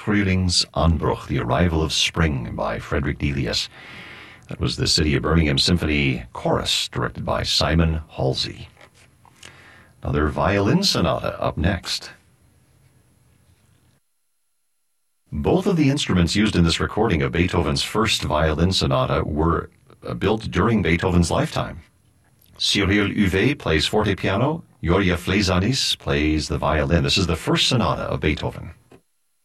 Frühlingsanbruch, The Arrival of Spring by Frederick Delius. That was the City of Birmingham Symphony Chorus, directed by Simon Halsey. Another violin sonata up next. Both of the instruments used in this recording of Beethoven's first violin sonata were built during Beethoven's lifetime. Cyril Huvet plays forte piano, Yoria Fleisanis plays the violin. This is the first sonata of Beethoven.